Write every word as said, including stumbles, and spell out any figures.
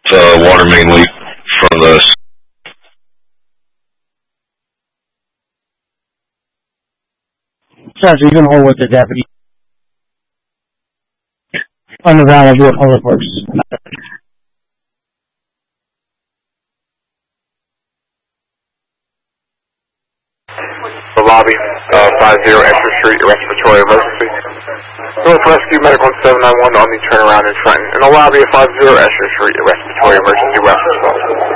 uh, water main leak from the... Sorry, you can hold with the deputy. On the ground, I'll do a call reports. The lobby, uh, five zero Esther Street, respiratory emergency. North Rescue Medical seven nine one on the turnaround in Trenton. In the lobby of five zero Esther Street, respiratory emergency response.